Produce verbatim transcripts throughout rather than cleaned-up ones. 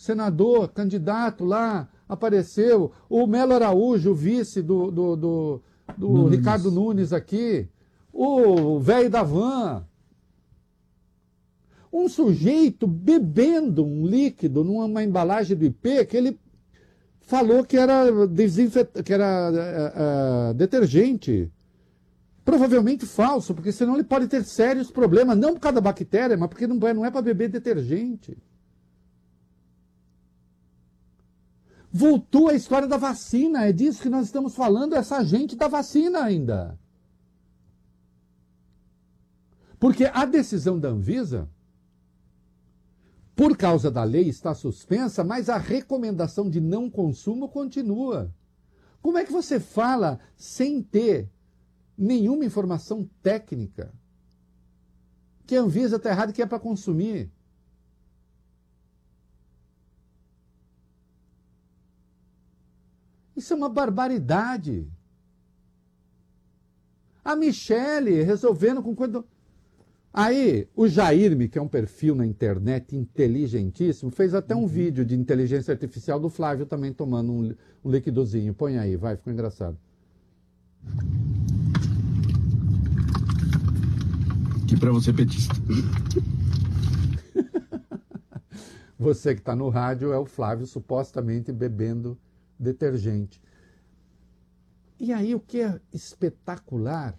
senador, candidato lá, apareceu. O Melo Araújo, o vice do, do, do, do Nunes. Ricardo Nunes aqui. O velho da van. Um sujeito bebendo um líquido numa embalagem do I P que ele falou que era, desinfet... que era uh, uh, detergente. Provavelmente falso, porque senão ele pode ter sérios problemas, não por causa da bactéria, mas porque não é, não é para beber detergente. Voltou a história da vacina, é disso que nós estamos falando, essa gente da vacina ainda. Porque a decisão da Anvisa, por causa da lei, está suspensa, mas a recomendação de não consumo continua. Como é que você fala sem ter nenhuma informação técnica que a Anvisa está errada e que é para consumir? Isso é uma barbaridade. A Michele resolvendo com coisa... Aí, o Jairme, que é um perfil na internet inteligentíssimo, fez até um uhum. vídeo de inteligência artificial do Flávio também tomando um, um liquidozinho. Põe aí, vai, ficou engraçado. Que para você petista. Você que está no rádio é o Flávio supostamente bebendo detergente. E aí o que é espetacular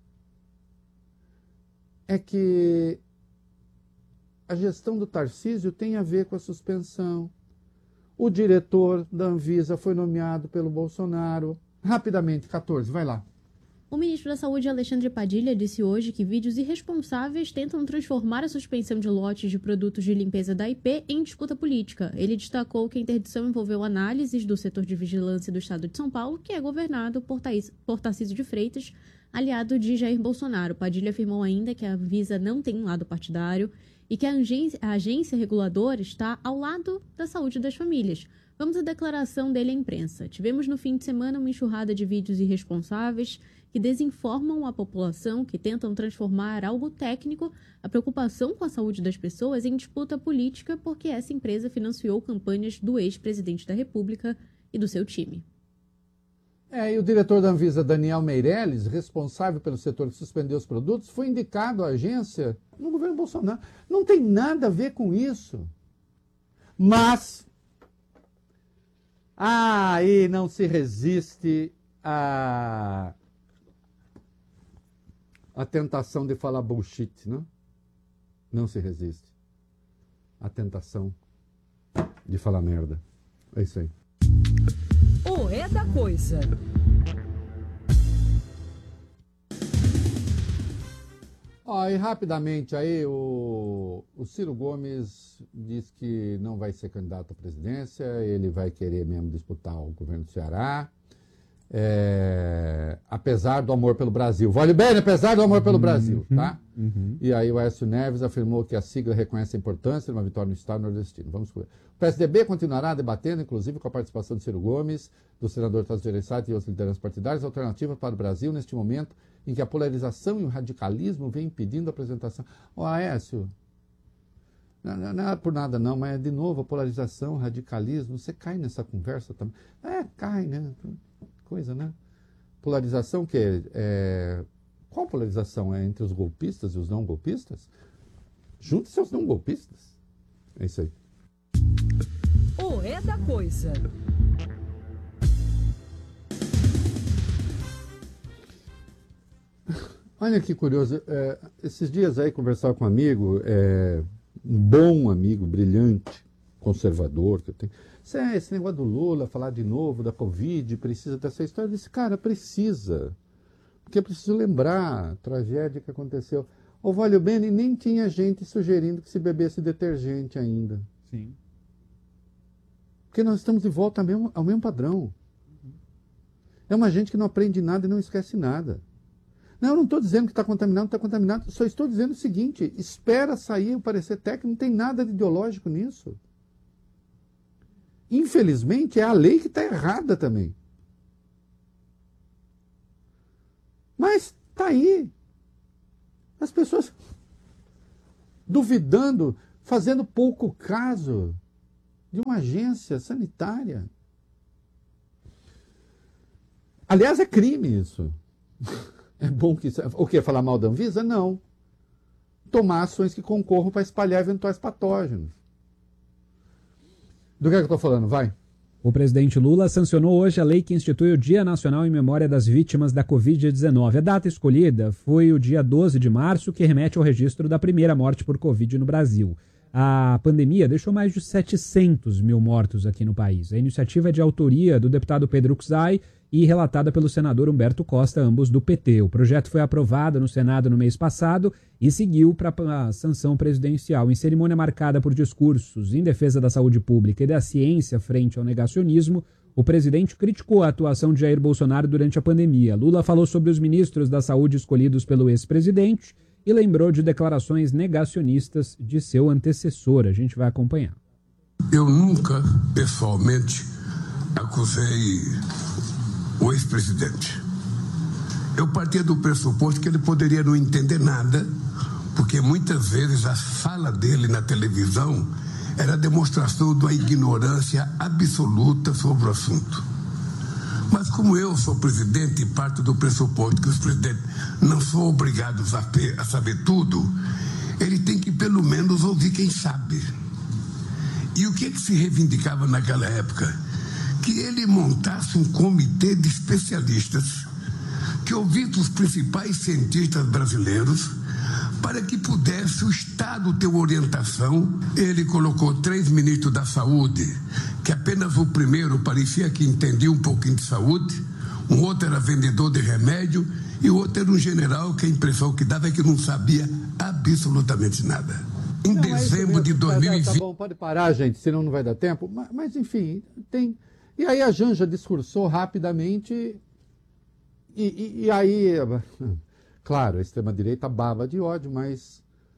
é que a gestão do Tarcísio tem a ver com a suspensão. O diretor da Anvisa foi nomeado pelo Bolsonaro. Rapidamente, quatorze, vai lá. O ministro da Saúde, Alexandre Padilha, disse hoje que vídeos irresponsáveis tentam transformar a suspensão de lotes de produtos de limpeza da I P em disputa política. Ele destacou que a interdição envolveu análises do setor de vigilância do estado de São Paulo, que é governado por, Thaís, por Tarcísio de Freitas, aliado de Jair Bolsonaro. Padilha afirmou ainda que a Anvisa não tem um lado partidário e que a agência, a agência reguladora está ao lado da saúde das famílias. Vamos à declaração dele à imprensa. Tivemos no fim de semana uma enxurrada de vídeos irresponsáveis que desinformam a população, que tentam transformar algo técnico, a preocupação com a saúde das pessoas, em disputa política, porque essa empresa financiou campanhas do ex-presidente da República e do seu time. É, e o diretor da Anvisa, Daniel Meirelles, responsável pelo setor que suspendeu os produtos, foi indicado à agência no governo Bolsonaro. Não tem nada a ver com isso. Mas aí não se resiste a... a tentação de falar bullshit, não? Não se resiste. A tentação de falar merda. É isso aí. O é da coisa. Ó, e rapidamente aí, o, o Ciro Gomes diz que não vai ser candidato à presidência, ele vai querer mesmo disputar o governo do Ceará. É, apesar do amor pelo Brasil. Vale bem, apesar do amor pelo Brasil, tá? Uhum. E aí o Aécio Neves afirmou que a sigla reconhece a importância de uma vitória no estado nordestino. Vamos ver. O P S D B continuará debatendo, inclusive com a participação de Ciro Gomes, do senador Tasso Gereissati e outras lideranças partidárias, alternativas para o Brasil neste momento em que a polarização e o radicalismo vêm impedindo a apresentação. Ó, Aécio, não, não, não é por nada não, mas de novo a polarização, o radicalismo, você cai nessa conversa também. É, cai, né? Coisa, né? Polarização que é, é... Qual polarização? É entre os golpistas e os não golpistas? Junte-se aos não golpistas. É isso aí. O é da coisa. Olha que curioso. É, esses dias aí conversava com um amigo, é, um bom amigo, brilhante, conservador que eu tenho. Esse negócio do Lula, falar de novo da Covid, precisa dessa história. Eu disse, cara, precisa. Porque é preciso lembrar a tragédia que aconteceu. O Valho Bene nem tinha gente sugerindo que se bebesse detergente ainda. Sim. Porque nós estamos de volta ao mesmo, ao mesmo padrão. É uma gente que não aprende nada e não esquece nada. Não, eu não estou dizendo que está contaminado, está contaminado. Só estou dizendo o seguinte, espera sair o parecer técnico, não tem nada de ideológico nisso. Infelizmente, é a lei que está errada também. Mas está aí. As pessoas duvidando, fazendo pouco caso de uma agência sanitária. Aliás, é crime isso. É bom que isso... O que? Falar mal da Anvisa? Não. Tomar ações que concorram para espalhar eventuais patógenos. Do que é que eu estou falando? Vai. O presidente Lula sancionou hoje a lei que institui o Dia Nacional em Memória das Vítimas da covid dezenove. A data escolhida foi o dia doze de março, que remete ao registro da primeira morte por Covid no Brasil. A pandemia deixou mais de setecentos mil mortos aqui no país. A iniciativa é de autoria do deputado Pedro Kuczaj e relatada pelo senador Humberto Costa, ambos do P T. O projeto foi aprovado no Senado no mês passado e seguiu para a sanção presidencial. Em cerimônia marcada por discursos em defesa da saúde pública e da ciência frente ao negacionismo, o presidente criticou a atuação de Jair Bolsonaro durante a pandemia. Lula falou sobre os ministros da saúde escolhidos pelo ex-presidente e lembrou de declarações negacionistas de seu antecessor. A gente vai acompanhar. Eu nunca, pessoalmente, acusei o ex-presidente. Eu partia do pressuposto que ele poderia não entender nada, porque muitas vezes a fala dele na televisão era demonstração de uma ignorância absoluta sobre o assunto. Mas como eu sou presidente e parto do pressuposto que os presidentes não são obrigados a, ter, a saber tudo, ele tem que pelo menos ouvir quem sabe. E o que, que se reivindicava naquela época? Que ele montasse um comitê de especialistas que ouvisse os principais cientistas brasileiros para que pudesse o Estado ter orientação. Ele colocou três ministros da saúde, que apenas o primeiro parecia que entendia um pouquinho de saúde, um outro era vendedor de remédio e o outro era um general que a impressão que dava é que não sabia absolutamente nada. Em não, dezembro é de dois mil e vinte... Tá bom, pode parar, gente, senão não vai dar tempo. Mas, mas enfim, tem... E aí a Janja discursou rapidamente e, e, e aí, claro, a extrema-direita baba de ódio, mas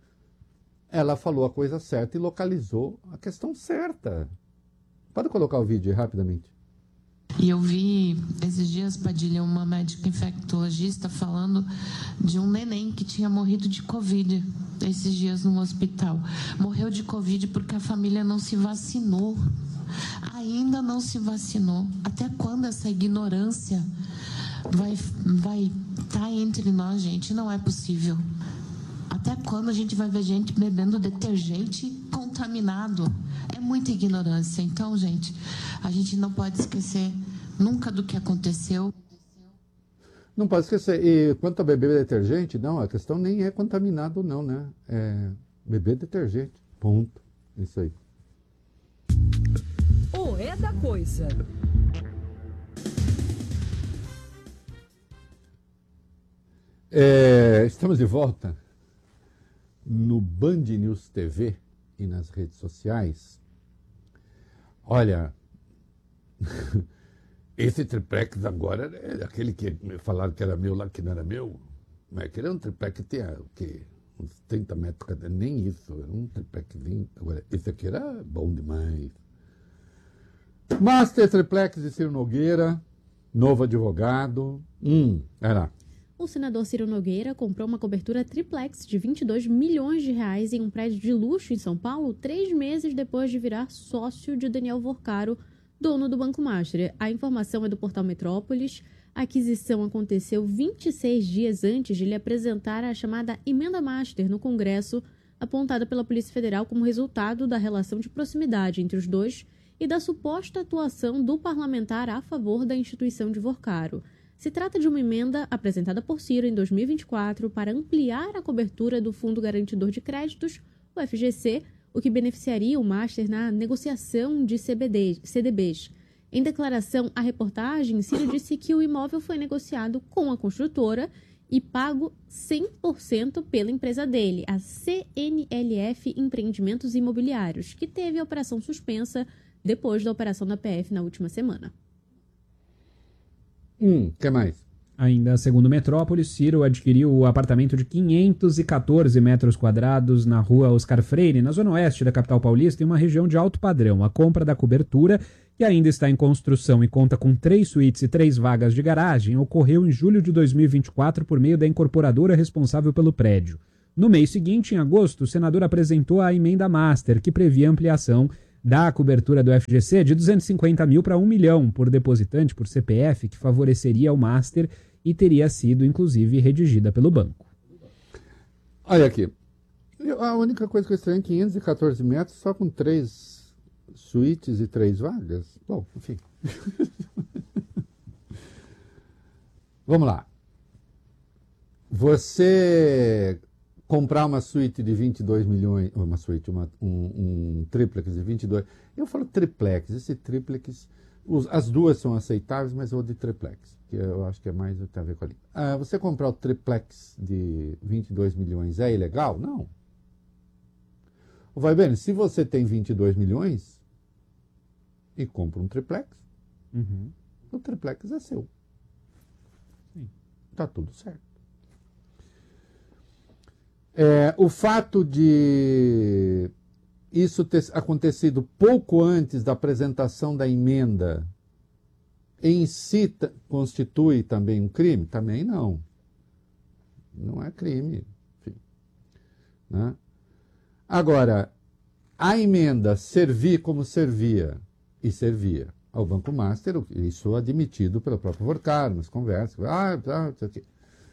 ela falou a coisa certa e localizou a questão certa. Pode colocar o vídeo aí rapidamente. E eu vi esses dias, Padilha, uma médica infectologista falando de um neném que tinha morrido de Covid esses dias no hospital. Morreu de Covid porque a família não se vacinou. Ainda não se vacinou. Até quando essa ignorância vai vai estar entre nós, gente? Não é possível. Até quando a gente vai ver gente bebendo detergente contaminado? É muita ignorância. Então, gente, a gente não pode esquecer nunca do que aconteceu. Não pode esquecer. E quanto a beber detergente, não, a questão nem é contaminado não, né? É beber detergente. Ponto. Isso aí. O É da Coisa. É, estamos de volta no Band News T V e nas redes sociais. Olha, esse triplex agora é aquele que me falaram que era meu lá, que não era meu. Mas aquele é um triplex que tem o quê? Uns trinta metros cada, nem isso, era um triplex. Agora, esse aqui era bom demais. Master Triplex de Ciro Nogueira, novo advogado. Hum, era. O senador Ciro Nogueira comprou uma cobertura triplex de vinte e dois milhões de reais em um prédio de luxo em São Paulo, três meses depois de virar sócio de Daniel Vorcaro, dono do Banco Master. A informação é do portal Metrópolis. A aquisição aconteceu vinte e seis dias antes de ele apresentar a chamada Emenda Master no Congresso, apontada pela Polícia Federal como resultado da relação de proximidade entre os dois e da suposta atuação do parlamentar a favor da instituição de Vorcaro. Se trata de uma emenda apresentada por Ciro em dois mil e vinte e quatro para ampliar a cobertura do Fundo Garantidor de Créditos, o F G C, o que beneficiaria o Master na negociação de C D Bs. Em declaração à reportagem, Ciro disse que o imóvel foi negociado com a construtora e pago cem por cento pela empresa dele, a C N L F Empreendimentos Imobiliários, que teve a operação suspensa depois da operação da P F na última semana. Hum, o que mais? Ainda segundo Metrópolis, Ciro adquiriu o apartamento de quinhentos e quatorze metros quadrados na rua Oscar Freire, na zona oeste da capital paulista, em uma região de alto padrão. A compra da cobertura, que ainda está em construção e conta com três suítes e três vagas de garagem, ocorreu em julho de dois mil e vinte e quatro por meio da incorporadora responsável pelo prédio. No mês seguinte, em agosto, o senador apresentou a emenda Master, que previa ampliação da cobertura do F G C de duzentos e cinquenta mil para um milhão por depositante, por C P F, que favoreceria o Master e teria sido, inclusive, redigida pelo banco. Olha aqui. Eu, a única coisa que eu estranho é quinhentos e quatorze metros só com três suítes e três vagas. Bom, enfim. Vamos lá. Você comprar uma suíte de vinte e dois milhões, uma suíte, uma, um, um triplex de vinte e dois, eu falo triplex, esse triplex, os, as duas são aceitáveis, mas eu vou de triplex, que eu acho que é mais tem a ver com a língua. Ah, você comprar o triplex de vinte e dois milhões é ilegal? Não. Vai bem, se você tem vinte e dois milhões e compra um triplex, Uhum. o triplex é seu. Sim. Tá tudo certo. É, o fato de isso ter acontecido pouco antes da apresentação da emenda em si t- constitui também um crime? Também não. Não é crime. Enfim, né? Agora, a emenda servir como servia, e servia ao Banco Master, isso admitido pelo próprio Vorcar, nas conversas, ah, tá, tá, tá.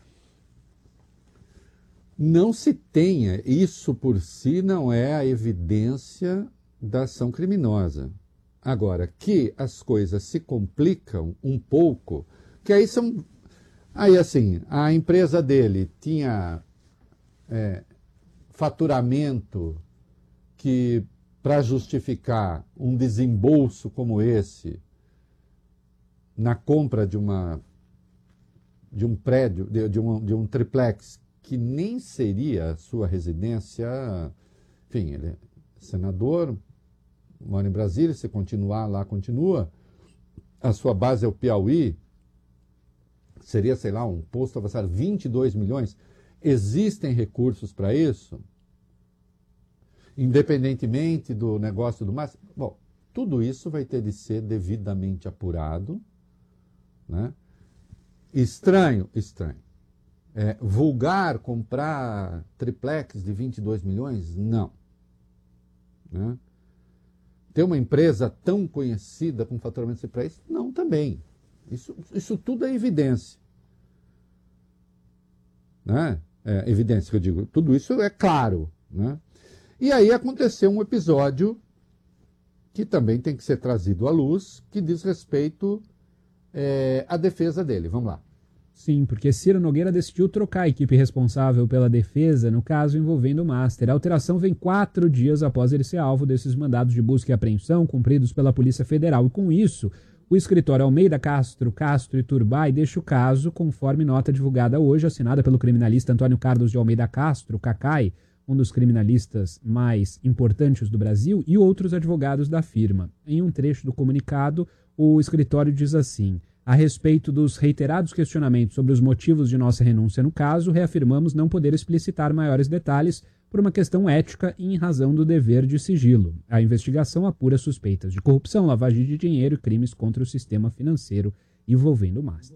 Não se tenha, isso por si não é a evidência da ação criminosa. Agora, que as coisas se complicam um pouco, que aí são... Aí, assim, a empresa dele tinha é, faturamento que, para justificar um desembolso como esse, na compra de, uma, de um prédio, de, de, um, de um triplex, que nem seria a sua residência, enfim, ele é senador, mora em Brasília, se continuar lá, continua, a sua base é o Piauí, seria, sei lá, um posto avançado, vinte e dois milhões, existem recursos para isso? Independentemente do negócio do Master? Bom, tudo isso vai ter de ser devidamente apurado, né? Estranho, estranho. É, vulgar comprar triplex de vinte e dois milhões? Não. Né? Ter uma empresa tão conhecida com faturamento de para isso? Não, também. Isso, isso tudo é evidência. Né? É evidência que eu digo. Tudo isso é claro. Né? E aí aconteceu um episódio que também tem que ser trazido à luz, que diz respeito é, à defesa dele. Vamos lá. Sim, porque Ciro Nogueira decidiu trocar a equipe responsável pela defesa no caso envolvendo o Master. A alteração vem quatro dias após ele ser alvo desses mandados de busca e apreensão cumpridos pela Polícia Federal. E com isso, o escritório Almeida Castro, Castro e Turbay deixa o caso conforme nota divulgada hoje, assinada pelo criminalista Antônio Carlos de Almeida Castro, Cacai, um dos criminalistas mais importantes do Brasil, e outros advogados da firma. Em um trecho do comunicado, o escritório diz assim: a respeito dos reiterados questionamentos sobre os motivos de nossa renúncia no caso, reafirmamos não poder explicitar maiores detalhes por uma questão ética e em razão do dever de sigilo. A investigação apura suspeitas de corrupção, lavagem de dinheiro e crimes contra o sistema financeiro envolvendo o Master.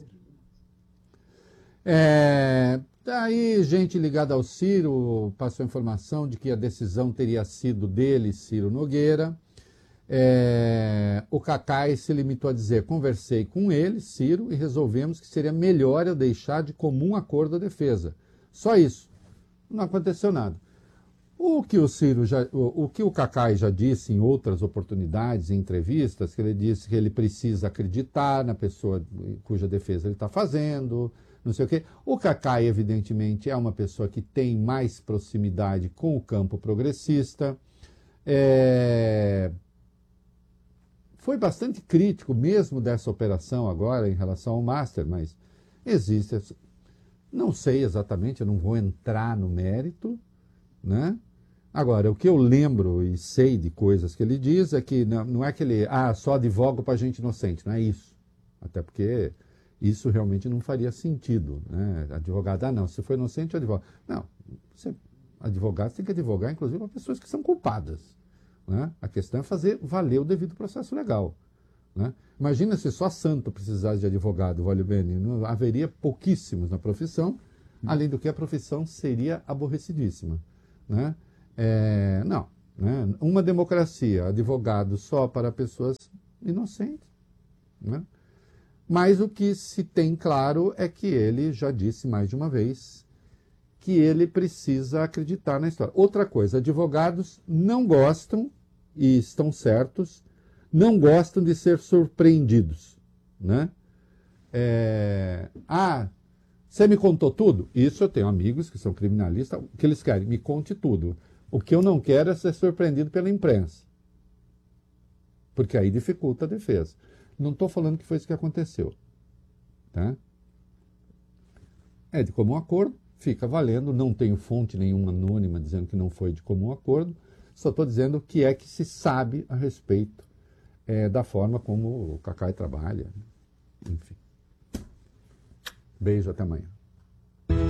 É, aí, gente ligada ao Ciro passou a informação de que a decisão teria sido dele, Ciro Nogueira. É, o Cacai se limitou a dizer: conversei com ele, Ciro, e resolvemos que seria melhor eu deixar de comum acordo a defesa. Só isso. Não aconteceu nada. O que o Ciro já, o, o que o Cacai já disse em outras oportunidades, em entrevistas, que ele disse que ele precisa acreditar na pessoa cuja defesa ele está fazendo, não sei o quê. O Cacai, evidentemente, é uma pessoa que tem mais proximidade com o campo progressista. É... Foi bastante crítico mesmo dessa operação agora em relação ao Master, mas existe, não sei exatamente, eu não vou entrar no mérito, né? Agora, o que eu lembro e sei de coisas que ele diz é que não, não é que ele, ah, só advoga para gente inocente, não é isso. Até porque isso realmente não faria sentido, né? Advogado, ah, não, se for inocente, eu advogo. Não, você, advogado tem que advogar, inclusive, para pessoas que são culpadas. Né? A questão é fazer valer o devido processo legal. Né? Imagina se só santo precisasse de advogado, vale bem, não haveria pouquíssimos na profissão, além do que a profissão seria aborrecidíssima. Né? É, não, Né? Uma democracia, advogado só para pessoas inocentes. Né? Mas o que se tem claro é que ele já disse mais de uma vez que ele precisa acreditar na história. Outra coisa, advogados não gostam, e estão certos, não gostam de ser surpreendidos. Né? É... Ah, você me contou tudo? Isso eu tenho amigos que são criminalistas, que eles querem, me conte tudo. O que eu não quero é ser surpreendido pela imprensa. Porque aí dificulta a defesa. Não estou falando que foi isso que aconteceu. Tá? É de comum acordo, fica valendo, não tenho fonte nenhuma anônima dizendo que não foi de comum acordo, só estou dizendo o que é que se sabe a respeito é, da forma como o Cacai trabalha. Enfim. Beijo, até amanhã.